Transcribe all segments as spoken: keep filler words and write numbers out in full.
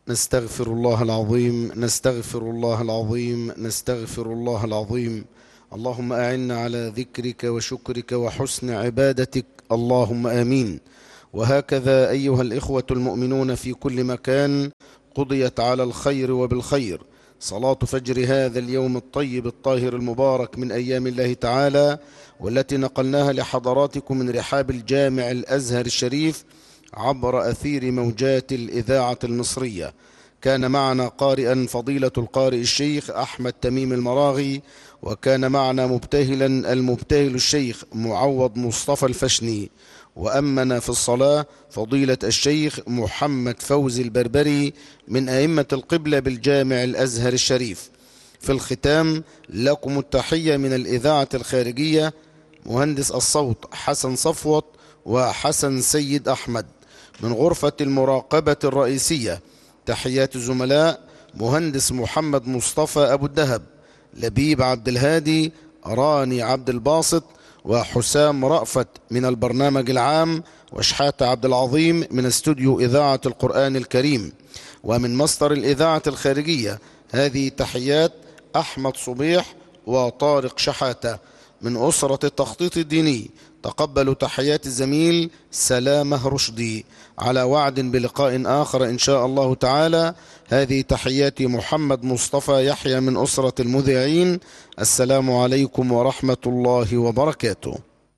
نستغفر الله العظيم نستغفر الله العظيم نستغفر الله العظيم. اللهم أعنا على ذكرك وشكرك وحسن عبادتك، اللهم آمين. وهكذا أيها الإخوة المؤمنون في كل مكان، قضيت على الخير وبالخير صلاة فجر هذا اليوم الطيب الطاهر المبارك من أيام الله تعالى، والتي نقلناها لحضراتكم من رحاب الجامع الأزهر الشريف عبر أثير موجات الإذاعة المصرية. كان معنا قارئا فضيلة القارئ الشيخ أحمد تميم المراغي، وكان معنا مبتهلا المبتهل الشيخ معوض مصطفى الفشني، وأمن في الصلاة فضيلة الشيخ محمد فوزي البربري من أئمة القبلة بالجامع الأزهر الشريف. في الختام لكم التحية من الإذاعة الخارجية، مهندس الصوت حسن صفوت وحسن سيد أحمد. من غرفة المراقبة الرئيسية تحيات الزملاء مهندس محمد مصطفى أبو الدهب، لبيب عبد الهادي، راني عبد الباسط، وحسام رأفت من البرنامج العام، وشحات عبد العظيم من استوديو إذاعة القرآن الكريم. ومن مصدر الإذاعة الخارجية هذه تحيات أحمد صبيح وطارق شحاتة. من أسرة التخطيط الديني تقبلوا تحيات الزميل سلامة رشدي. على وعد بلقاء آخر إن شاء الله تعالى. هذه تحيات محمد مصطفى يحيى من أسرة المذيعين. السلام عليكم ورحمة الله وبركاته.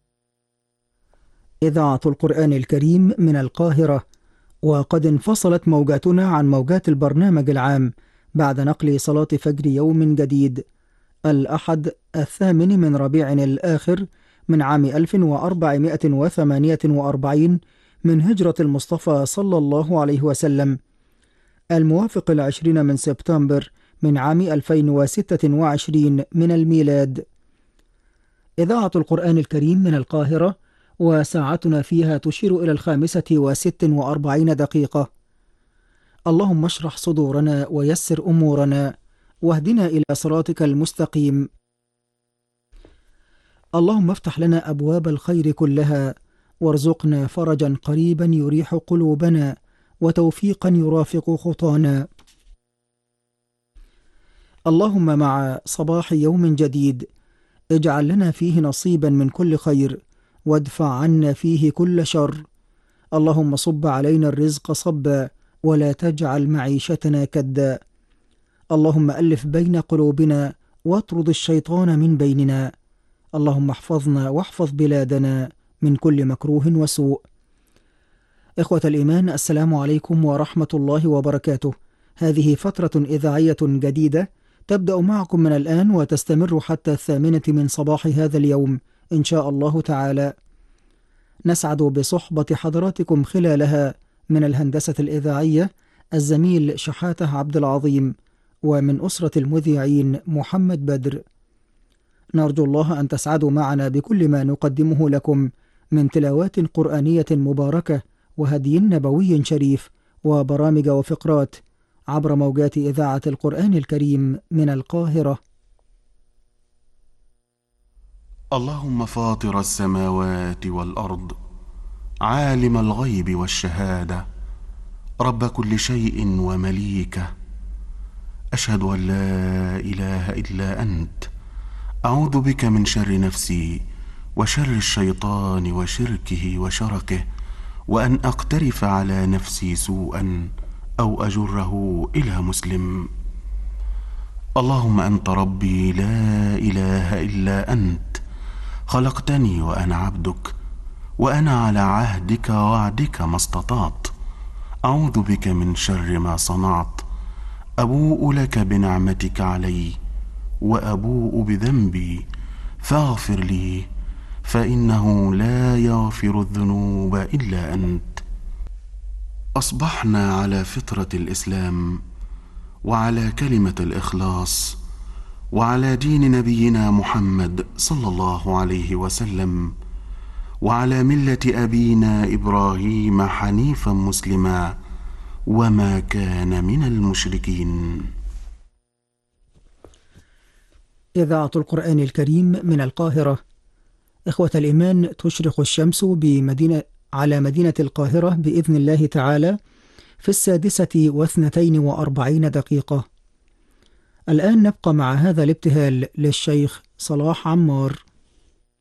إذاعة القرآن الكريم من القاهرة، وقد انفصلت موجاتنا عن موجات البرنامج العام بعد نقل صلاة فجر يوم جديد الأحد الثامن من ربيع الآخر من عام ألف وأربعمائة وثمانية وأربعين من هجرة المصطفى صلى الله عليه وسلم، الموافق العشرين من سبتمبر من عام ألفين وستة وعشرين من الميلاد. إذاعة القرآن الكريم من القاهرة، وساعتنا فيها تشير إلى الخامسة وست وأربعين دقيقة. اللهم اشرح صدورنا ويسر أمورنا واهدنا إلى صراطك المستقيم. اللهم افتح لنا أبواب الخير كلها، وارزقنا فرجا قريبا يريح قلوبنا، وتوفيقا يرافق خطانا. اللهم مع صباح يوم جديد اجعل لنا فيه نصيبا من كل خير، وادفع عنا فيه كل شر. اللهم صب علينا الرزق صبا، ولا تجعل معيشتنا كدا. اللهم ألف بين قلوبنا، واطرد الشيطان من بيننا. اللهم احفظنا واحفظ بلادنا من كل مكروه وسوء. إخوة الإيمان، السلام عليكم ورحمة الله وبركاته. هذه فترة إذاعية جديدة تبدأ معكم من الآن وتستمر حتى الثامنة من صباح هذا اليوم إن شاء الله تعالى. نسعد بصحبة حضراتكم خلالها من الهندسة الإذاعية الزميل شحاتة عبد العظيم، ومن أسرة المذيعين محمد بدر. نرجو الله أن تسعدوا معنا بكل ما نقدمه لكم من تلاوات قرآنية مباركة وهدي نبوي شريف وبرامج وفقرات عبر موجات إذاعة القرآن الكريم من القاهرة. اللهم فاطر السماوات والأرض، عالم الغيب والشهادة، رب كل شيء ومليكه، أشهد أن لا إله إلا أنت، أعوذ بك من شر نفسي وشر الشيطان وشركه وشركه، وأن أقترف على نفسي سوءا أو أجره إلى مسلم. اللهم أنت ربي لا إله إلا أنت، خلقتني وأنا عبدك، وأنا على عهدك ووعدك ما استطعت، أعوذ بك من شر ما صنعت، أبوء لك بنعمتك علي وأبوء بذنبي، فاغفر لي، فإنه لا يغفر الذنوب إلا أنت. أصبحنا على فطرة الإسلام، وعلى كلمة الإخلاص، وعلى دين نبينا محمد صلى الله عليه وسلم، وعلى ملة أبينا إبراهيم حنيفا مسلما، وما كان من المشركين. إذاعة القرآن الكريم من القاهرة. إخوة الإيمان، تشرق الشمس بمدينة على مدينة القاهرة بإذن الله تعالى في السادسة واثنتين وأربعين دقيقة. الآن نبقى مع هذا الابتهال للشيخ صلاح عمار.